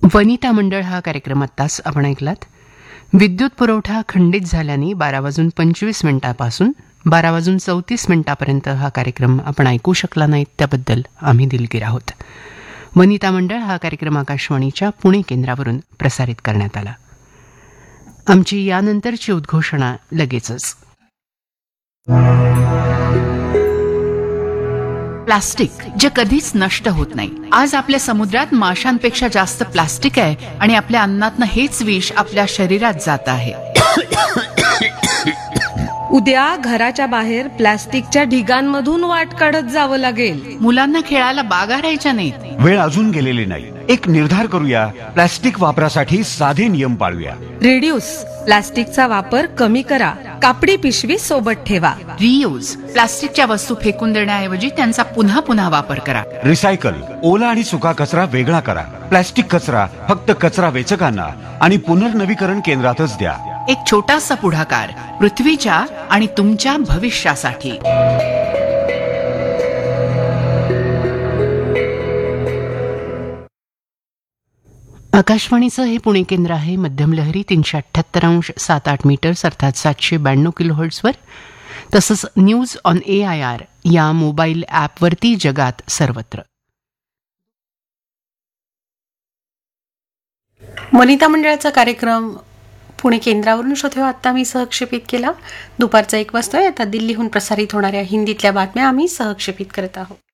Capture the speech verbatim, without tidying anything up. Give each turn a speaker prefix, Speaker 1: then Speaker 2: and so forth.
Speaker 1: वनिता मंडळ हा कार्यक्रम आत्ताच आपण ऐकलात. विद्युत पुरवठा खंडित झाल्याने बारा वाजून पंचवीस मिनिटापासून बारा वाजून चौतीस मिनिटापर्यंत हा कार्यक्रम आपण ऐकू शकला नाहीत त्याबद्दल आम्ही दिलगीर आहोत. वनिता मंडळ हा कार्यक्रम आकाशवाणीच्या पुणे केंद्रावरून प्रसारित करण्यात आला. आमची यानंतरची उद्घोषणा लगेचच.
Speaker 2: प्लास्टिक जे कधीच नष्ट होत नाही. आज आपल्या समुद्रात माशांपेक्षा जास्त प्लास्टिक आहे आणि आपल्या अन्नातनं हेच विष आपल्या शरीरात जात आहे.
Speaker 3: उद्या घराच्या बाहेर प्लास्टिकच्या ढिगांमधून वाट काढत जावं लागेल.
Speaker 2: मुलांना खेळायला बागा राहायच्या नाहीत.
Speaker 4: वेळ अजून गेलेली नाही. एक निर्धार करूया, प्लास्टिक वापरासाठी साधे नियम पाळूया.
Speaker 3: रिड्यूस, प्लास्टिकचा वापर कमी करा. कापडी पिशवी सोबत ठेवा.
Speaker 2: रियूज, प्लास्टिकच्या वस्तू फेकून देण्याऐवजी त्यांचा पुन्हा पुन्हा वापर करा.
Speaker 4: रिसायकल, ओला आणि सुका कचरा वेगळा करा. प्लास्टिक कचरा फक्त कचरा वेचकांना आणि पुनर्नवीकरण केंद्रातच द्या.
Speaker 2: एक छोटासा पुढाकार पृथ्वीच्या आणि तुमच्या भविष्यासाठी.
Speaker 1: आकाशवाणीचं हे पुणे केंद्र आहे. मध्यम लहरी तीनशे अठ्ठ्याहत्तर अंश सात आठ मीटर्स अर्थात सातशे ब्याण्णव किलो हर्ट्सवर, तसंच news on A I R या मोबाईल ॲपवरती जगात सर्वत्र.
Speaker 5: वनिता मंडळाचा कार्यक्रम पुणे केंद्रावरून श्रोते आता मी सहक्षेपित केला. दुपारचा एक वाजता आता दिल्लीहून प्रसारित होणाऱ्या हिंदीतल्या बातम्या आम्ही सहक्षेपित करत आहोत.